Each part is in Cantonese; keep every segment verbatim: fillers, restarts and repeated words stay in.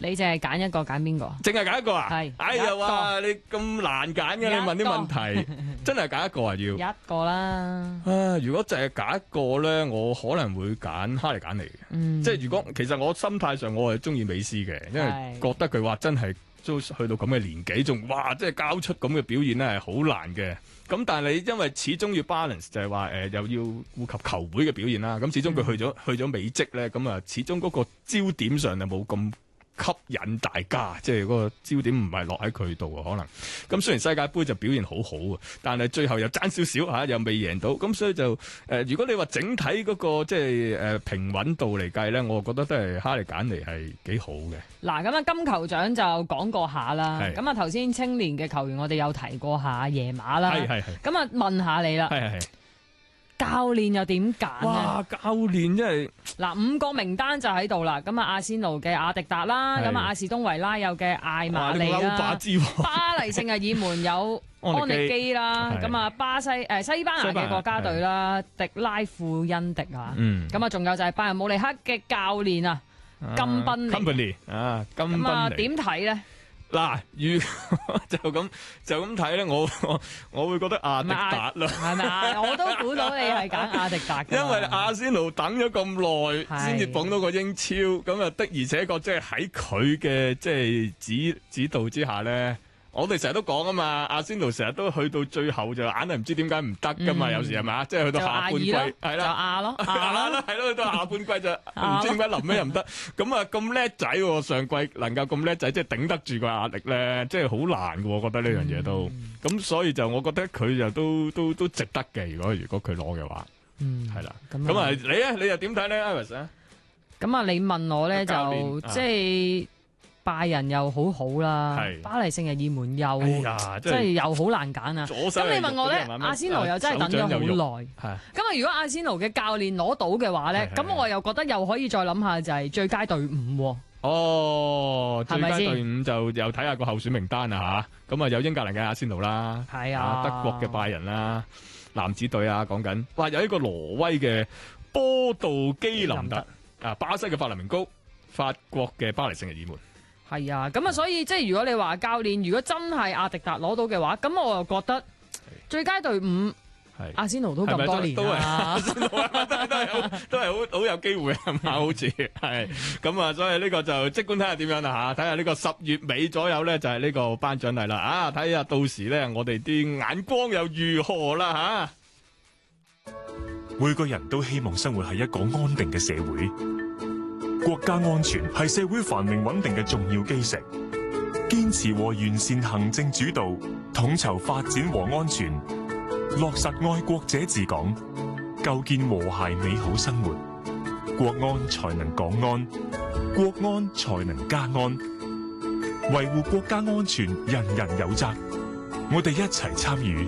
你淨係揀一個，揀邊個？ 淨係揀一個啊？ 係。 哎呀，哇！你咁難揀嘅，你問啲問題，真係揀一個啊要。 一個啦。 啊，如果淨係揀一個咧，我可能會揀哈利簡尼嘅。 嗯。 即係如果其實我心態上我係中意美斯嘅，因為覺得佢話真係都去到咁嘅年紀，仲哇，即係交出咁嘅表現咧係好難嘅。咁但係你因為始終要 balance 就係話誒又要顧及球會嘅表現啦。咁始終佢去咗、嗯、去咗美職咧，咁啊始終嗰個焦點上就冇咁吸引大家，即係嗰個焦點唔係落喺佢度啊，可能。咁雖然世界盃就表現好好啊，但係最後又爭少少嚇，又未贏到。咁所以就誒、呃，如果你話整體嗰、嗰個即係誒平穩度嚟計咧，我覺得都係哈利簡尼係幾好嘅。 嗱，咁啊金球獎就講過下啦。咁啊頭先青年嘅球員我哋有提過下夜馬啦。 係係係。 咁啊問下你啦。 係係係。 教練又點揀咧？ 哇！教練真係嗱，五個名單就喺度啦。咁啊，阿仙奴嘅阿迪達啦，咁啊，阿士東維拉有嘅艾馬利啦，巴黎聖日耳門有安力基啦，咁啊，巴西誒西班牙嘅國家隊啦，迪拉富恩迪啊，咁啊，仲有就係拜仁慕尼黑嘅教練啊，金賓尼。金賓尼啊，金賓尼。咁啊，點睇咧？ 嗱，如就咁就咁睇咧，我我我會覺得阿迪達啦， 係咪啊？我都估到你係揀阿迪達嘅， 因為阿仙奴等咗咁耐，先至捧到個英超，咁啊的而且確即係喺佢嘅即係指指導之下咧。我哋成日都講啊嘛，阿仙奴成日都去到最後就硬係唔知點解唔得噶嘛，有時係嘛，即係去到下半季係啦， 就亞咯， 亞咯，係咯，去到下半季就唔知點解臨尾又唔得，咁啊咁叻仔喎，上季能夠咁叻仔，即係頂得住個壓力咧，即係好難嘅，我覺得呢樣嘢都，咁所以就我覺得佢就都都都值得嘅，如果如果佢攞嘅話，嗯，係啦，咁啊你咧你又點睇咧 Iris 啊？ 咁啊你問我咧就即係。拜仁又好好啦，巴黎聖日耳門又、哎、即係又好難揀啊！咁你問我咧，阿仙奴又真係等咗好耐。咁啊，如果阿仙奴嘅教練攞到嘅話咧，咁我又覺得又可以再諗下就係最佳隊伍。 哦，最佳隊伍就又睇下個候選名單啊吓。咁啊有英格蘭嘅阿仙奴啦， 係啊， 德國嘅拜仁啦，男子隊啊講緊，哇有一個挪威嘅波杜基林特啊，巴西嘅法蘭明高，法國嘅巴黎聖日耳門。 係啊，咁啊，所以即係如果你話教練，如果真係阿迪達攞到嘅話，咁我又覺得最佳隊伍係阿仙奴都咁多年啦， 都係好都係好好有機會係嘛，好似係咁啊，所以呢個就即管睇下點樣啦吓，睇下呢個十月尾左右咧就係呢個頒獎禮啦啊，睇下到時咧我哋啲眼光又如何啦吓。 每個人都希望生活喺一個安定嘅社會。國家安全係社會繁榮穩定嘅重要基石，堅持和完善行政主導，統籌發展和安全，落實愛國者治港，構建和諧美好生活，國安才能港安，國安才能家安，維護國家安全人人有責，我哋一齊參與。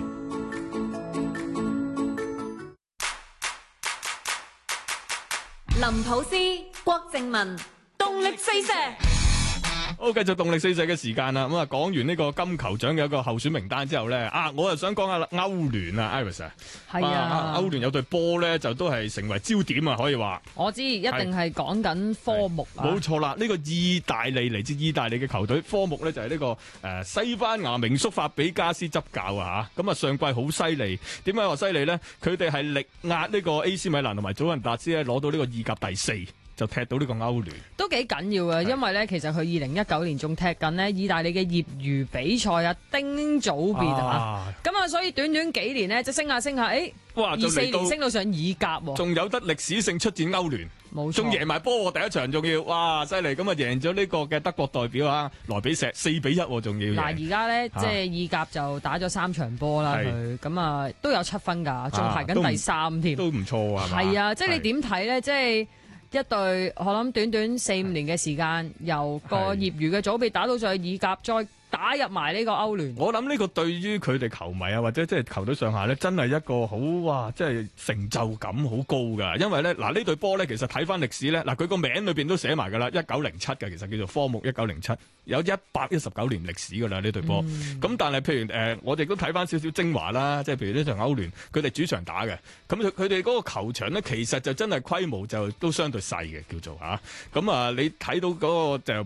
林普斯、郭靜文，動力四射。 好，繼續動力四射嘅時間啦。咁啊，講完呢個金球獎嘅一個候選名單之後咧，啊，我又想講下歐聯啊 ，Iris 啊， 係啊， 歐聯有隊波咧，就都係成為焦點啊，可以話。 我知，一定係講緊科目啊。冇錯啦，呢、這個意大利嚟自意大利嘅球隊科目咧，就係、是、呢、這個誒、呃、西班牙名宿法比加斯執教啊吓。咁啊，上季好犀利，點解話犀利咧？佢哋係力壓呢個 A C 米蘭同埋祖雲達斯咧，攞到呢個意甲第四。就踢到呢個歐聯都幾緊要嘅，因為咧其實佢二零一九年仲踢緊呢意大利嘅業餘比賽啊，丁組別啊，咁啊所以短短幾年呢，就升下升下，誒，哇，二四年升到上意甲喎， 仲有得歷史性出戰歐聯， 冇錯， 仲贏埋波第一場，仲要哇犀利，咁啊贏咗呢個嘅德國代表啊萊比錫四比一，仲要嗱而家咧即係意甲就打咗三場波啦，佢咁啊都有七分㗎，仲排緊第三添， 都唔錯啊， 係啊，即係你點睇咧？即係。一隊我諗短短四五年嘅時間，由個業餘嘅組別打到上去意甲，再打入埋呢個歐聯。 我諗呢個對於佢哋球迷啊，或者即係球隊上下咧，真係一個好哇，即係成就感好高噶。因為咧嗱呢隊波咧，其實睇翻歷史咧，嗱佢個名裏邊都寫埋噶啦，一九零七嘅，其實叫做科目一九零七，有一百一十九年歷史噶啦呢隊波。咁、嗯、但係譬如誒、呃，我哋都睇翻少少精華啦，即係譬如呢場歐聯，佢哋主場打嘅，咁佢哋嗰個球場咧，其實就真係規模就都相對細嘅，叫做吓。咁啊，你睇到嗰個就。